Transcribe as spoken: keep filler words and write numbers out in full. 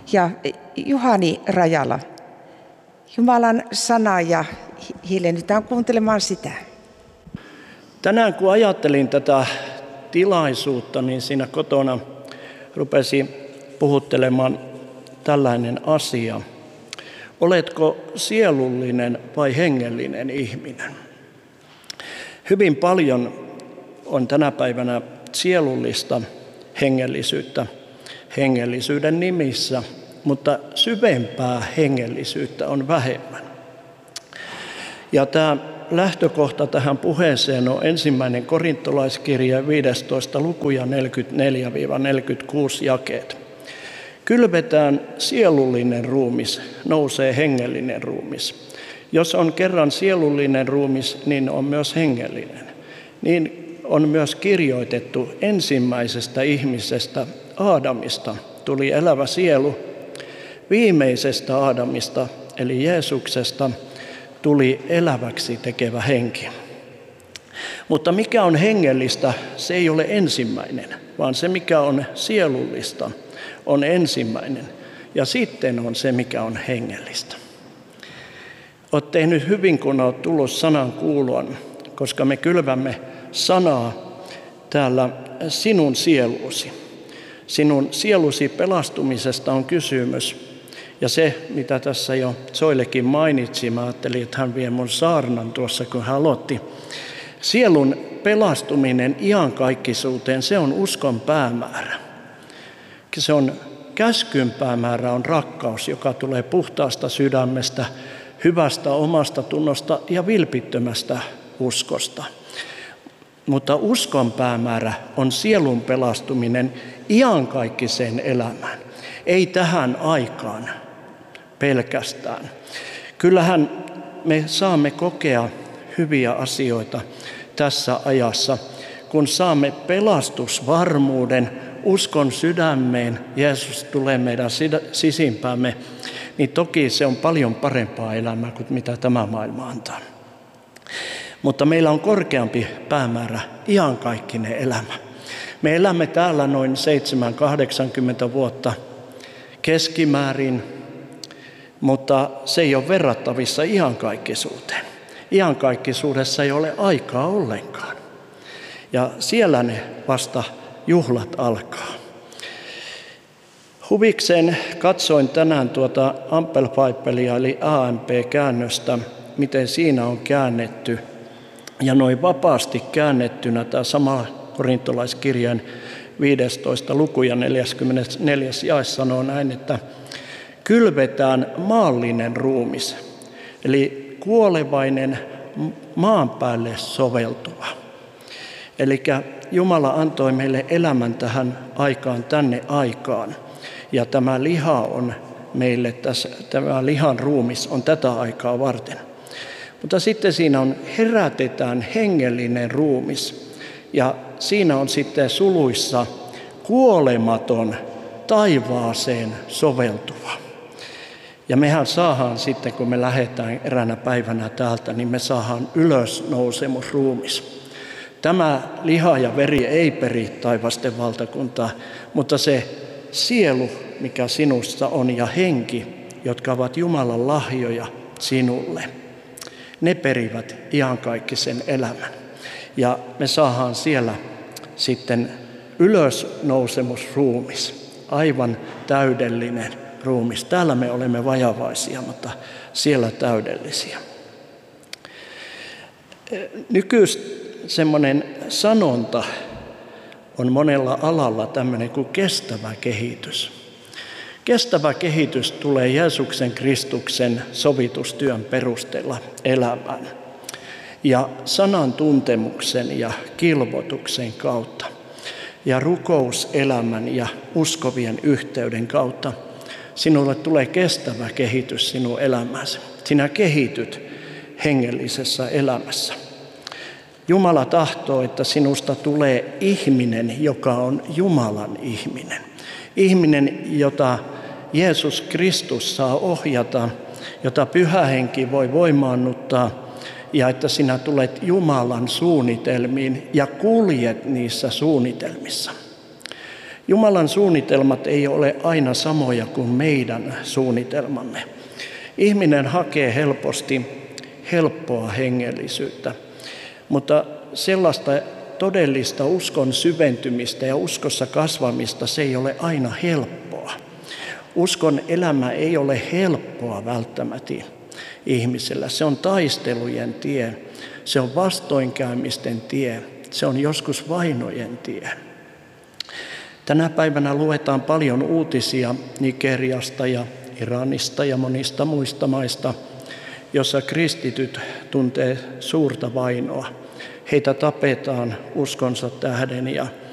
ja Juhani Rajala. Jumalan sana ja hiljennytään kuuntelemaan sitä. Tänään kun ajattelin tätä tilaisuutta, niin siinä kotona rupesi puhuttelemaan tällainen asia. Oletko sielullinen vai hengellinen ihminen? Hyvin paljon on tänä päivänä sielullista hengellisyyttä hengellisyyden nimissä, mutta syvempää hengellisyyttä on vähemmän. Ja tämä lähtökohta tähän puheeseen on ensimmäinen korintolaiskirja viidestoista luku ja neljäkymmentäneljä neljäkymmentäkuusi jakeet. Kylvetään sielullinen ruumis, nousee hengellinen ruumis. Jos on kerran sielullinen ruumis, niin on myös hengellinen. Niin on myös kirjoitettu ensimmäisestä ihmisestä, Aadamista, tuli elävä sielu. Viimeisestä Aadamista, eli Jeesuksesta, tuli eläväksi tekevä henki. Mutta mikä on hengellistä, se ei ole ensimmäinen, vaan se mikä on sielullista on ensimmäinen. Ja sitten on se, mikä on hengellistä. Olet tehnyt hyvin, kun olet tullut sanan kuuloon, koska me kylvämme sanaa täällä sinun sieluusi. Sinun sielusi pelastumisesta on kysymys. Ja se, mitä tässä jo Soillekin mainitsi, mä ajattelin, että hän vie mun saarnan tuossa, kun hän aloitti. Sielun pelastuminen iankaikkisuuteen, se on uskon päämäärä. Se on käskyn päämäärä, on rakkaus, joka tulee puhtaasta sydämestä, hyvästä omasta tunnosta ja vilpittömästä uskosta. Mutta uskon päämäärä on sielun pelastuminen iankaikkiseen elämään, ei tähän aikaan pelkästään. Kyllähän me saamme kokea hyviä asioita tässä ajassa, kun saamme pelastusvarmuuden, uskon sydämeen, Jeesus tulee meidän sisimpäämme, niin toki se on paljon parempaa elämää kuin mitä tämä maailma antaa. Mutta meillä on korkeampi päämäärä, iankaikkinen elämä. Me elämme täällä noin seitsemänkymmentä kahdeksankymmentä vuotta keskimäärin, mutta se ei ole verrattavissa iankaikkisuuteen. Iankaikkisuudessa ei ole aikaa ollenkaan. Ja siellä ne vasta juhlat alkaa. Huvikseen katsoin tänään tuota Amplified-peliä eli A M P-käännöstä, miten siinä on käännetty. Ja noin vapaasti käännettynä tämä sama korintolaiskirjan viidestoista luku ja neljäskymmenesneljäs jae sanoo näin, että kylvetään maallinen ruumis, eli kuolevainen maan päälle soveltuva. Eli Jumala antoi meille elämän tähän aikaan, tänne aikaan. Ja tämä liha on meille, tässä, tämä lihan ruumis on tätä aikaa varten. Mutta sitten siinä on herätetään hengellinen ruumis. Ja siinä on sitten suluissa kuolematon taivaaseen soveltuva. Ja mehän saadaan sitten, kun me lähdetään eräänä päivänä täältä, niin me saadaan ylösnousemusruumis. Tämä liha ja veri ei peri taivasten valtakuntaa, mutta se sielu, mikä sinussa on, ja henki, jotka ovat Jumalan lahjoja sinulle, ne perivät iankaikkisen elämän. Ja me saadaan siellä sitten ylösnousemusruumis, aivan täydellinen ruumis. Täällä me olemme vajavaisia, mutta siellä täydellisiä. Nykyis semmoinen sanonta on monella alalla tämmöinen kuin kestävä kehitys. Kestävä kehitys tulee Jeesuksen Kristuksen sovitustyön perusteella elämään ja sanan tuntemuksen ja kilvoituksen kautta ja rukouselämän ja uskovien yhteyden kautta. Sinulle tulee kestävä kehitys sinun elämäsi. Sinä kehityt hengellisessä elämässä. Jumala tahtoo, että sinusta tulee ihminen, joka on Jumalan ihminen. Ihminen, jota Jeesus Kristus saa ohjata, jota Pyhä Henki voi voimaannuttaa, ja että sinä tulet Jumalan suunnitelmiin ja kuljet niissä suunnitelmissa. Jumalan suunnitelmat ei ole aina samoja kuin meidän suunnitelmamme. Ihminen hakee helposti helppoa hengellisyyttä, mutta sellaista todellista uskon syventymistä ja uskossa kasvamista se ei ole aina helppoa. Uskon elämä ei ole helppoa välttämättä ihmisellä. Se on taistelujen tie, se on vastoinkäymisten tie, se on joskus vainojen tie. Tänä päivänä luetaan paljon uutisia Nigeriasta ja Iranista ja monista muista maista, jossa kristityt tuntee suurta vainoa. Heitä tapetaan uskonsa tähden ja